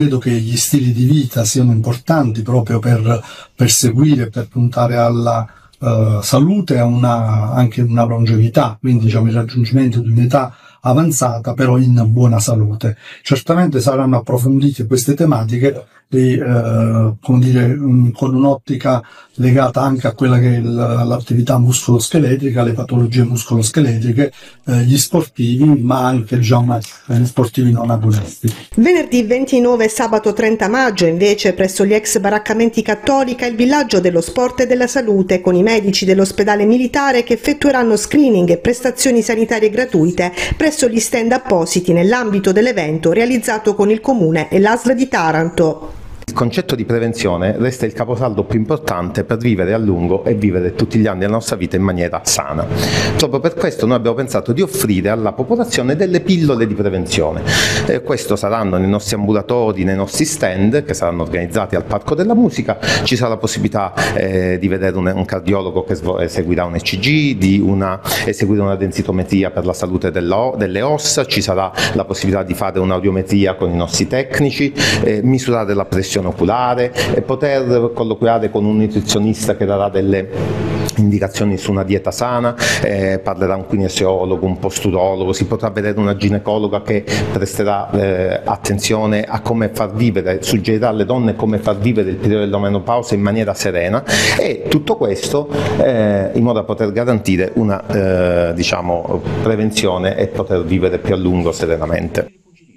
Credo che gli stili di vita siano importanti proprio per perseguire, per puntare alla salute e anche una longevità, quindi diciamo il raggiungimento di un'età avanzata però in buona salute. Certamente saranno approfondite queste tematiche come dire, con un'ottica legata anche a quella che è l'attività muscoloscheletrica, le patologie muscoloscheletriche, gli sportivi, ma anche diciamo gli sportivi non agonisti. Venerdì 29 e sabato 30 maggio invece presso gli ex baraccamenti Cattolica il villaggio dello sport e della salute con i medici dell'ospedale militare che effettueranno screening e prestazioni sanitarie gratuite presso gli stand appositi nell'ambito dell'evento realizzato con il Comune e l'ASL di Taranto. Il concetto di prevenzione resta il caposaldo più importante per vivere a lungo e vivere tutti gli anni della nostra vita in maniera sana. Proprio per questo noi abbiamo pensato di offrire alla popolazione delle pillole di prevenzione. Questo saranno nei nostri ambulatori, nei nostri stand che saranno organizzati al Parco della Musica. Ci sarà la possibilità di vedere un cardiologo che eseguirà un ECG, di eseguire una densitometria per la salute delle ossa, ci sarà la possibilità di fare un'audiometria con i nostri tecnici, misurare la pressione oculare e poter colloquiare con un nutrizionista che darà delle indicazioni su una dieta sana, parlerà un kinesiologo, un posturologo, si potrà vedere una ginecologa che presterà attenzione a come far vivere, suggerirà alle donne come far vivere il periodo della menopausa in maniera serena, e tutto questo in modo da poter garantire una diciamo prevenzione e poter vivere più a lungo serenamente.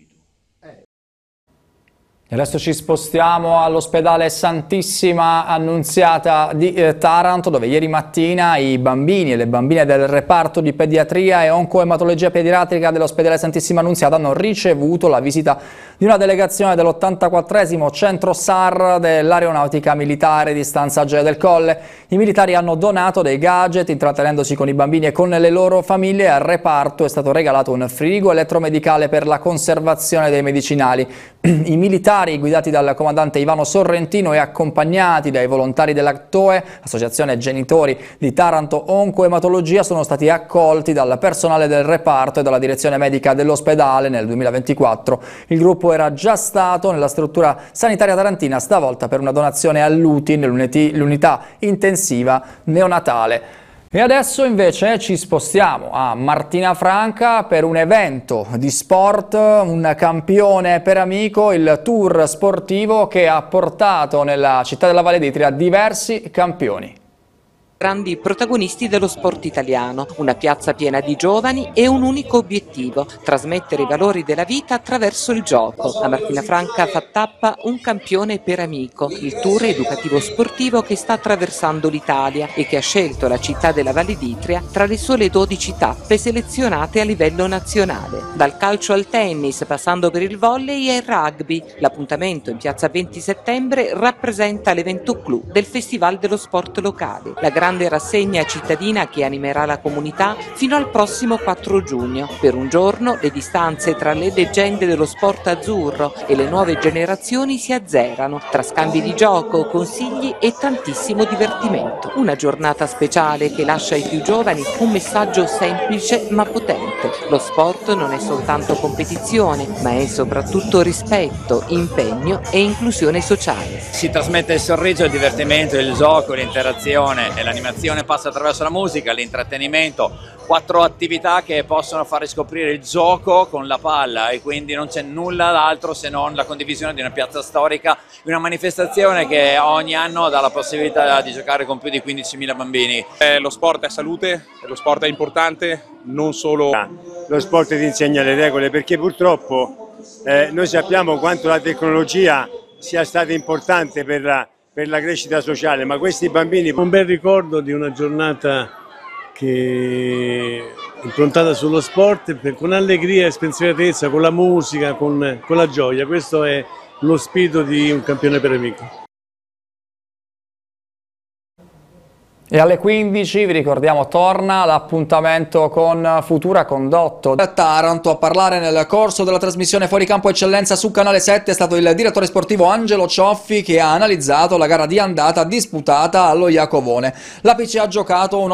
Adesso ci spostiamo all'ospedale Santissima Annunziata di Taranto, dove ieri mattina i bambini e le bambine del reparto di pediatria e oncoematologia pediatrica dell'ospedale Santissima Annunziata hanno ricevuto la visita di una delegazione dell'84esimo centro SAR dell'Aeronautica Militare di Stanza Gioia del Colle. I militari hanno donato dei gadget intrattenendosi con i bambini e con le loro famiglie. Al reparto è stato regalato un frigo elettromedicale per la conservazione dei medicinali. I militari, guidati dal comandante Ivano Sorrentino e accompagnati dai volontari dell'ACTOE, Associazione Genitori di Taranto Oncoematologia, sono stati accolti dal personale del reparto e dalla direzione medica dell'ospedale nel 2024. Il gruppo era già stato nella struttura sanitaria tarantina, stavolta per una donazione all'UTI, l'unità intensiva neonatale. E adesso invece ci spostiamo a Martina Franca per un evento di sport, un campione per amico, il tour sportivo che ha portato nella città della Valle d'Itria diversi campioni. Grandi protagonisti dello sport italiano, una piazza piena di giovani e un unico obiettivo: trasmettere i valori della vita attraverso il gioco. A Martina Franca fa tappa un campione per amico, il tour educativo sportivo che sta attraversando l'Italia e che ha scelto la città della Valle d'Itria tra le sole 12 tappe selezionate a livello nazionale. Dal calcio al tennis, passando per il volley e il rugby, l'appuntamento in piazza 20 settembre rappresenta l'evento clou del Festival dello Sport Locale, la grande rassegna cittadina che animerà la comunità fino al prossimo 4 giugno. Per un giorno le distanze tra le leggende dello sport azzurro e le nuove generazioni si azzerano, tra scambi di gioco, consigli e tantissimo divertimento. Una giornata speciale che lascia ai più giovani un messaggio semplice ma potente: lo sport non è soltanto competizione, ma è soprattutto rispetto, impegno e inclusione sociale. Si trasmette il sorriso, il divertimento, il gioco, l'interazione e l'animazione passa attraverso la musica, l'intrattenimento, 4 attività che possono fare scoprire il gioco con la palla, e quindi non c'è nulla d'altro se non la condivisione di una piazza storica, una manifestazione che ogni anno dà la possibilità di giocare con più di 15.000 bambini. Lo sport è salute, lo sport è importante, non solo... Lo sport ti insegna le regole, perché purtroppo noi sappiamo quanto la tecnologia sia stata importante per la crescita sociale, ma questi bambini... Un bel ricordo di una giornata che è improntata sullo sport, con allegria e spensieratezza, con la musica, con la gioia. Questo è lo spirito di un campione per amico. E alle 15 vi ricordiamo torna l'appuntamento con Futura condotto da Taranto. A parlare nel corso della trasmissione Fuori Campo Eccellenza su Canale 7 è stato il direttore sportivo Angelo Cioffi, che ha analizzato la gara di andata disputata allo Iacovone. L'APC ha giocato un